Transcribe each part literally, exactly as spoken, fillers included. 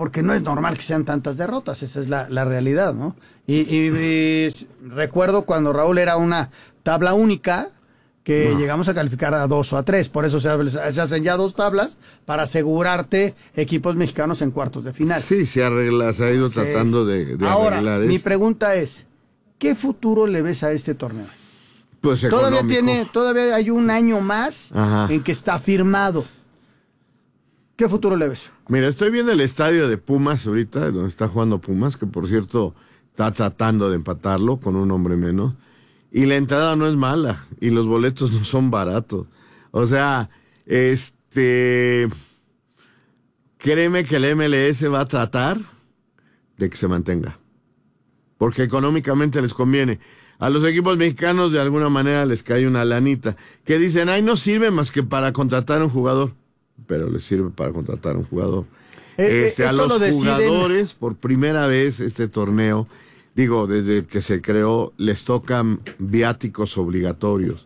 porque no es normal que sean tantas derrotas, esa es la, la realidad, ¿no? Y, y, y recuerdo cuando Raúl era una tabla única, que no. llegamos a calificar a dos o a tres, por eso se, se hacen ya dos tablas para asegurarte equipos mexicanos en cuartos de final. Sí, se arregla, se ha ido sí. tratando de, de Ahora, arreglar mi esto. pregunta es, ¿qué futuro le ves a este torneo? Pues todavía económico. tiene, todavía hay un año más Ajá. en que está firmado. ¿Qué futuro le ves? Mira, estoy viendo el estadio de Pumas ahorita, donde está jugando Pumas, que por cierto está tratando de empatarlo con un hombre menos. Y la entrada no es mala, y los boletos no son baratos. O sea, este, créeme que el M L S va a tratar de que se mantenga. Porque económicamente les conviene. A los equipos mexicanos de alguna manera les cae una lanita. Que dicen, ay, no sirve más que para contratar a un jugador. Pero les sirve para contratar a un jugador. Eh, este, a los jugadores, deciden... por primera vez este torneo... Digo, desde que se creó, les tocan viáticos obligatorios.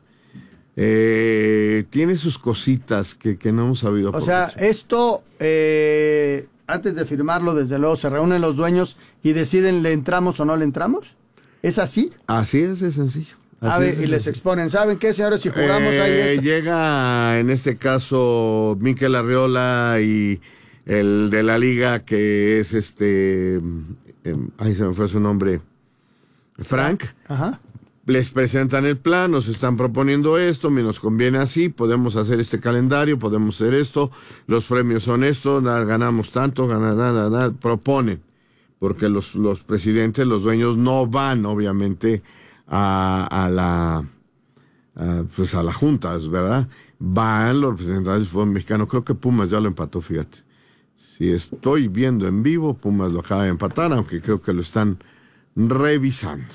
Eh, tiene sus cositas que, que no hemos sabido aprovechar. O sea, esto, eh, antes de firmarlo, desde luego, se reúnen los dueños y deciden, ¿le entramos o no le entramos? ¿Es así? Así es de sencillo. Así A ver, y sencillo. Les exponen, ¿saben qué, señores? Si jugamos eh, ahí... Esto? Llega, en este caso, Mikel Arriola y el de la liga, que es este... ahí se me fue su nombre, Frank. Ajá. Les presentan el plan, nos están proponiendo esto, me nos conviene así, podemos hacer este calendario, podemos hacer esto, los premios son estos, ganamos tanto, ganan, ganan, ganan, proponen, porque los, los presidentes, los dueños no van, obviamente, a, a la a, pues a las juntas, ¿verdad? Van los representantes del fútbol mexicano, creo que Pumas ya lo empató, fíjate. Si estoy viendo en vivo, Pumas lo acaba de empatar, aunque creo que lo están revisando.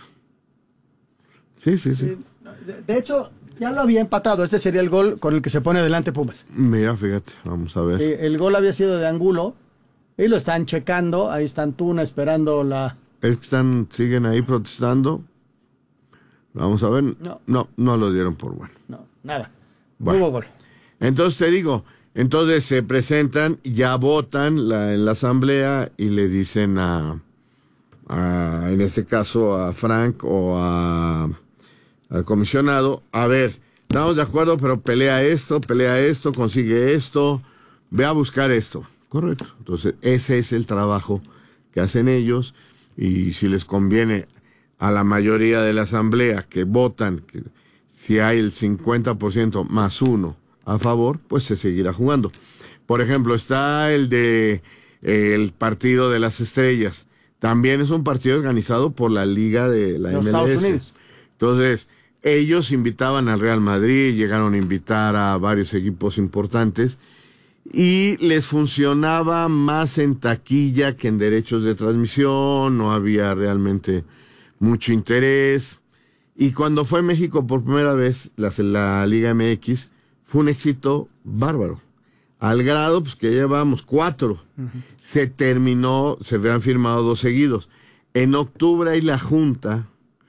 Sí, sí, sí. De, de hecho, ya lo había empatado. Este sería el gol con el que se pone adelante Pumas. Mira, fíjate, vamos a ver. Sí, el gol había sido de Angulo y lo están checando. Ahí está Antuna esperando la... Es que están, siguen ahí protestando. Vamos a ver. No, no, no lo dieron por bueno. No, nada. Bueno. No hubo gol. Entonces te digo... Entonces se presentan, ya votan la, en la asamblea y le dicen a, a, en este caso a Frank o a, al comisionado, a ver, estamos de acuerdo, pero pelea esto, pelea esto, consigue esto, ve a buscar esto. Correcto. Entonces ese es el trabajo que hacen ellos y si les conviene a la mayoría de la asamblea que votan, que si hay el cincuenta por ciento más uno, a favor, pues se seguirá jugando. Por ejemplo, está el de eh, el partido de las estrellas. También es un partido organizado por la Liga de la Los M L S. Estados Unidos. Entonces, ellos invitaban al Real Madrid, llegaron a invitar a varios equipos importantes y les funcionaba más en taquilla que en derechos de transmisión, no había realmente mucho interés. Y cuando fue México por primera vez, la, la Liga M X, fue un éxito bárbaro, al grado pues que llevamos cuatro. Uh-huh. Se terminó, se habían firmado dos seguidos. En octubre hay la junta,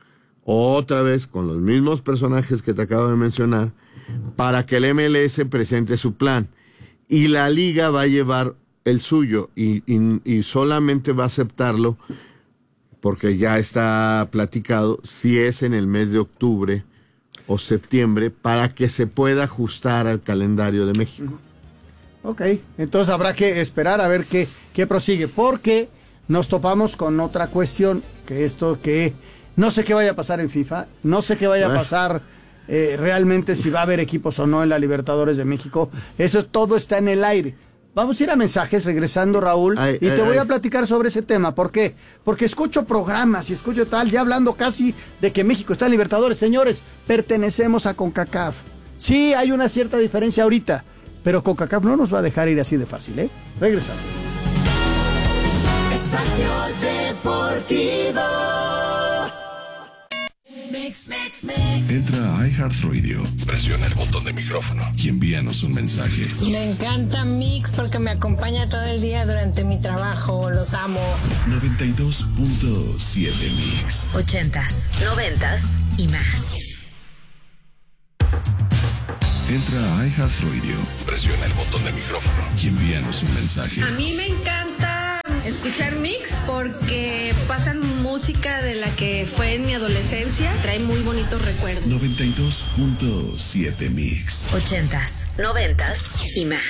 otra vez con los mismos personajes que te acabo de mencionar, para que el M L S presente su plan. Y la liga va a llevar el suyo y, y, y solamente va a aceptarlo, porque ya está platicado, si es en el mes de octubre o septiembre, para que se pueda ajustar al calendario de México. Ok, entonces habrá que esperar a ver qué, qué prosigue, porque nos topamos con otra cuestión, que esto que no sé qué vaya a pasar en FIFA, no sé qué vaya a pasar eh, realmente si va a haber equipos o no en la Libertadores de México, eso todo está en el aire. Vamos a ir a mensajes regresando, Raúl, ay, y ay, te voy ay. a platicar sobre ese tema. ¿Por qué? Porque escucho programas y escucho tal, ya hablando casi de que México está en Libertadores. Señores, pertenecemos a CONCACAF. Sí, hay una cierta diferencia ahorita, pero CONCACAF no nos va a dejar ir así de fácil, ¿eh? Regresamos. Espacio Deportivo. Mix, mix, mix. Entra a iHeartRadio, presiona el botón de micrófono y envíanos un mensaje. Me encanta Mix porque me acompaña todo el día durante mi trabajo. Los amo. noventa y dos punto siete Mix. Ochentas, noventas y más. Entra a iHeartRadio, presiona el botón de micrófono y envíanos un mensaje. A mí me encanta escuchar Mix porque pasan música de la que fue en mi adolescencia. Trae muy bonitos recuerdos. noventa y dos punto siete Mix. Ochentas, noventas y más.